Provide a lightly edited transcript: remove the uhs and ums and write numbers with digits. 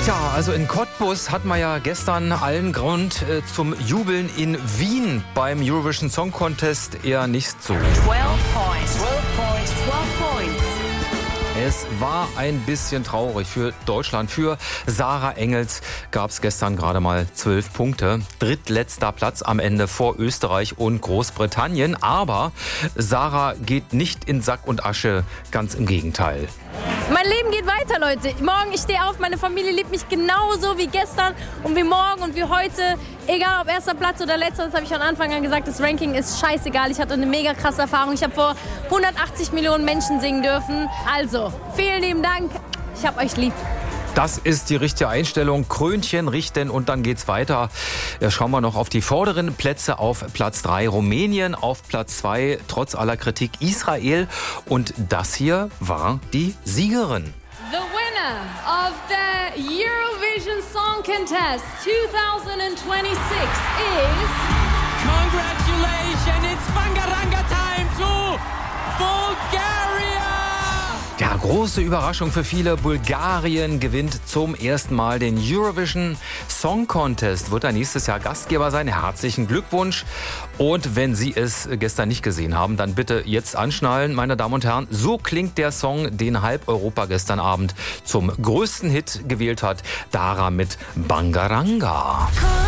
Tja, also in Cottbus hat man ja gestern allen Grund zum Jubeln. In Wien beim Eurovision Song Contest eher nicht so. 12 points. 12 points. 12 points. Es war ein bisschen traurig für Deutschland. Für Sarah Engels gab es gestern gerade mal 12 Punkte. Drittletzter Platz am Ende vor Österreich und Großbritannien. Aber Sarah geht nicht in Sack und Asche, ganz im Gegenteil. Mein Leben geht weiter, Leute. Morgen, ich stehe auf, meine Familie liebt mich genauso wie gestern und wie morgen und wie heute. Egal ob erster Platz oder letzter, das habe ich von Anfang an gesagt, das Ranking ist scheißegal. Ich hatte eine mega krasse Erfahrung. Ich habe vor 180 Millionen Menschen singen dürfen. Also, vielen lieben Dank. Ich hab euch lieb. Das ist die richtige Einstellung. Krönchen richten und dann geht's weiter. Ja, schauen wir noch auf die vorderen Plätze. Auf Platz 3 Rumänien, auf Platz 2 trotz aller Kritik Israel. Und das hier war die Siegerin. The winner of the Eurovision Song Contest 2026 is... Congratulations, it's Bangaranga time to Bulgaria! Ja, große Überraschung für viele. Bulgarien gewinnt zum ersten Mal den Eurovision Song Contest. Wird er nächstes Jahr Gastgeber sein. Herzlichen Glückwunsch. Und wenn Sie es gestern nicht gesehen haben, dann bitte jetzt anschnallen, meine Damen und Herren. So klingt der Song, den halb Europa gestern Abend zum größten Hit gewählt hat. Dara mit Bangaranga.